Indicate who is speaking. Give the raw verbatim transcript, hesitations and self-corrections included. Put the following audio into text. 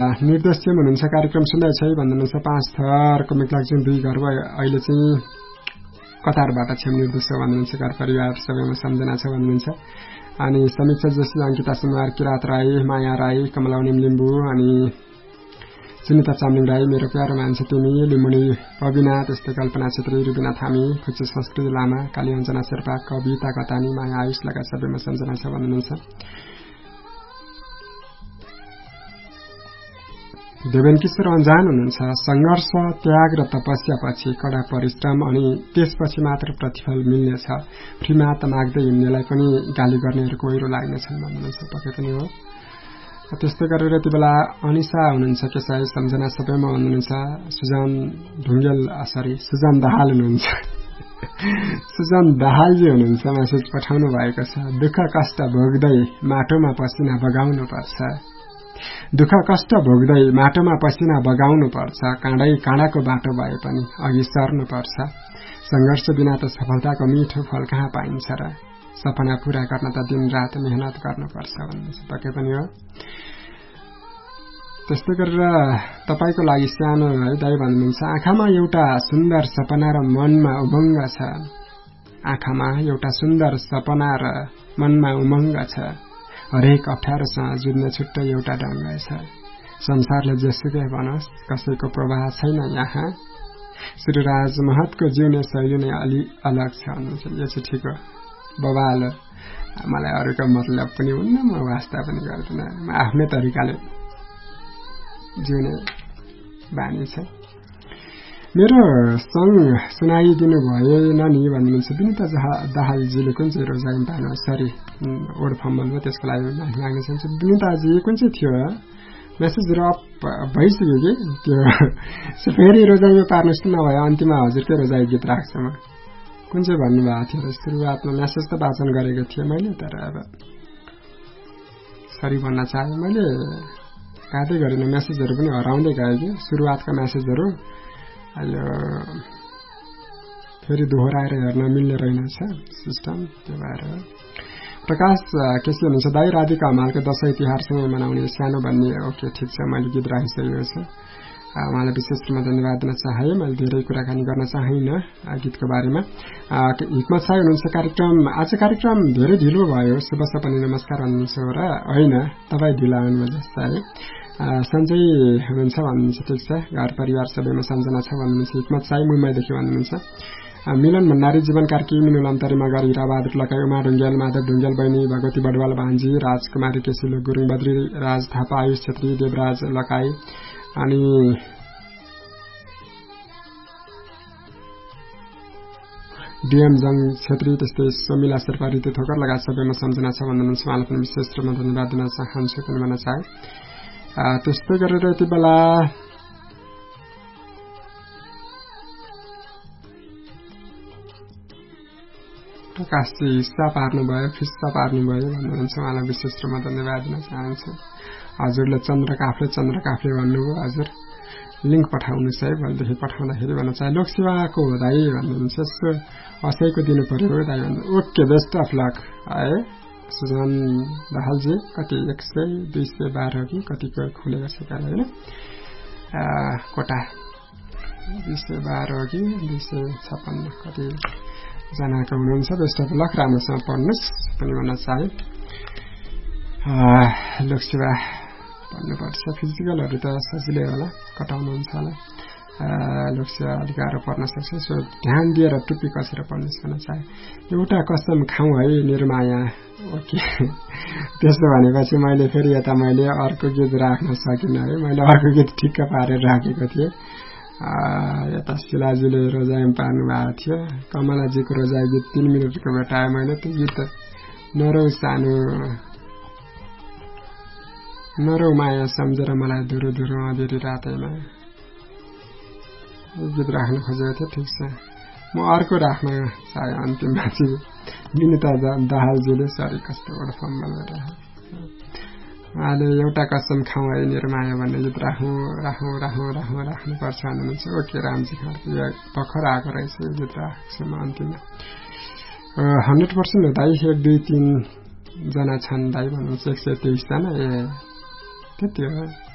Speaker 1: निर्देश चाहिँ हुनुहुन्छ कार्यक्रम सुन्दैछ है भन्नुहुन्छ पाँच थरको मिक्लाक चाहिँ दुई घर भयो अहिले चाहिँ कतारबाट छेम निर्देश हो भन्नुहुन्छ घर परिवार सबैमा सम्झना छ भन्नुहुन्छ अनि समीक्षा जोशी अंकिता सुनवार किरात राई माया राई कमलाउनी लिम्बू अनि सुनिता चामलिङ राई मेरो प्यारो मान्छे तिमी लिमुनी पविना त्यस्तै कल्पना छेत्री रुबिना थामी खुच्चे संस्कृति लामा काली अञ्जना शेर्पा कविता कतानी माया आयुष लगायत सबैमा सम्झना छ भन्नुहुन्छ देवेन किशोर अन्जान हुनुहुन्छ संघर्ष त्याग र तपस्यापछि कडा परिश्रम अनि त्यसपछि मात्र प्रतिफल मिल्नेछ फ्रीमा त माग्दै हिँड्नेलाई पनि गाली गर्नेहरूको ओहिरो लाग्नेछन् भन्नुहुन्छ पक्कै पनि हो त्यस्तै गरेर यति बेला अनिसा हुनुहुन्छ केसाई सम्झना सबैमा हुनुहुन्छ सुजान ढुङ्गेल सरी सुजान दाहाल हुनुहुन्छ सुजान दाहालजी हुनुहुन्छ मेसेज पठाउनु भएको छ दुःख कष्ट भोग्दै माटोमा पसिना बगाउनु पर्छ दुःख कष्ट भोग्दै माटोमा पसिना बगाउनु पर्छ काँडै काँडाको बाटो भए पनि अघि सर्नु पर्छ संघर्ष बिना त सफलताको मिठो फल कहाँ पाइन्छ र सपना पूरा गर्न त दिन रात मेहनत गर्नुपर्छ भन्नुहुन्छ पक्कै पनि हो त्यस्तै गरेर तपाईको लागि सानो है दाइ भन्नुहुन्छ आँखामा एउटा सुन्दर सपना र मनमा उमङ्ग छ आँखामा एउटा सुन्दर सपना र मनमा उमङ्ग छ हरेक अप्ठ्यारोसँग जुझ्ने छुट्टै एउटा ढङ्ग छ संसारले जेसुकै भनोस् कसैको प्रभाव छैन यहाँ श्रीराज महतको जिउने शैली नै अलि अलग छ भन्नुहुन्छ यो चाहिँ ठिक हो बबाल मलाई अरूको मतलब पनि हुन्न म वास्ता पनि गर्दिनँ म आफ्नै तरिकाले जिउने बानी छ मेरो सङ्ग सुनाइदिनु भएन नि भन्नुहुन्छ विनिता दाहालजीले कुन चाहिँ रोजाइम पार्नु सरी ओड फम्बल हो त्यसको लागि माफी माग्न चाहन्छु विनिताजी कुन चाहिँ थियो मेसेजहरू अप भइसक्यो कि त्यो फेरि रोजाइमा पार्नुहोस् न नभए अन्तिममा हजुरकै रोजाइ गीत राख्छु म कुन चाहिँ भन्नुभएको थियो र सुरुवातमा मेसेज त वाचन गरेको थिएँ मैले तर अब सरी भन्न चाहे मैले काँदै गरिनँ मेसेजहरू पनि हराउँदै गयो कि सुरुवातका मेसेजहरू यो फेरि दोहोऱ्याएर हेर्न मिल्ने रहेनछ सिस्टम त्यो भएर प्रकाश केसी हुनुहुन्छ दाई राधिका हमालको दशैं तिहारसँगै मनाउने सानो भन्ने ओके ठिक छ मैले गीत राखिसकेको छु उहाँलाई विशेष रूपमा धन्यवाद दिन चाहे मैले धेरै कुराकानी गर्न चाहिनँ गीतको बारेमा हिक्मत साई हुनुहुन्छ कार्यक्रम आज कार्यक्रम धेरै ढिलो भयो शुभ सपनी नमस्कार भन्नुहुन्छ र होइन तपाईँ ढिला हुनुभयो जस्तो है सञ्जय हुनुहुन्छ भन्नुहुन्छ ठिक छ घर परिवार सबैमा सम्झना छ भन्नुहुन्छ हिक्मत साई मुम्बईदेखि भन्नुहुन्छ मिलन भण्डारी जीवन कार्की मिनु लम्तरी मगर हिराबहादुर लकाई उमा ढुङ्गेल माधव ढुङ्गेल बहिनी भगवती बडवाल भान्जी राजकुमारी केसिलो गुरुङ बद्री राज थापा आयुष छेत्री देवराज लकाई अनि डीएम जङ छेत्री त्यस्तै सोमिला शेर्पा ऋतु थोकर लगायत सबैमा सम्झना छ भन्नुहुन्छ उहाँलाई पनि विशेष रूपमा धन्यवाद दिन चाहन्छु पनि भन्न चाहे त्यस्तै गरेर यति बेला प्रकाशजी हिस्सा पार्नुभयो फिस्सा पार्नुभयो भन्नुहुन्छ उहाँलाई विशेष रूपमा धन्यवाद दिन चाहन्छु हजुरले चन्द्र काफ्ले चन्द्र काफ्ले भन्नुभयो हजुर लिङ्क पठाउनुहोस् है भनेदेखि पठाउँदाखेरि भन्न चाहे लोकसेवाको हो दाइ भन्नुहुन्छ यसो असैको दिनु पर्यो हो दाइ भन्नु ओके बेस्ट अफ लक है सुजन दाहालजी कति एक सय दुई सय बाह्र कि कतिको खुलेको छ क्या होइन कोटा दुई सय बाह्र कि दुई सय छप्पन्न कति जनाको हुनुहुन्छ बेस्ट अफ लक राम्रोसँग पढ्नुहोस् पनि भन्न चाहे लोकसेवा पढ्नुपर्छ फिजिकलहरू त सजिलै होला कटाउनुहुन्छ होला लोकसेवा अलिक गाह्रो पर्न सक्छ सो ध्यान दिएर टुप्पी कसेर पढ्नुहोस् भन्न चाहे एउटा कसम खाउँ है निर्माया ओके त्यसो भनेपछि मैले फेरि यता मैले अर्को गीत राख्न सकिनँ है मैले अर्को गीत ठिक्क पारेर राखेको थिएँ यता शिलाजीले रोजाइम पार्नु भएको थियो कमलाजीको रोजाइ गीत तीन मिनटको भेटाएँ मैले त्यो गीत नरौ सानो नरौ माया सम्झेर मलाई धुरो धुरो अँधेरी रातैमा गीत राख्न खोजेको थिएँ ठिक छ म अर्को राख्न चाहे अन्तिममा चाहिँ विनिता दाहालजीले सरी कस्तो एउटा फम्बल उहाँले एउटा कसम खाउँ है निर्माया भन्ने गीत राखौँ राखौँ राखौँ राखौँ राख्नुपर्छ भन्नुहुन्छ ओके रामजी खाँडको भर्खर आएको रहेछ यो गीत राख्छु म अन्तिममा हन्ड्रेड पर्सेन्ट हो दाइ एक दुई तिनजना छन् दाइ भन्नुहुन्छ एक सय तेइसजना ए त्यति हो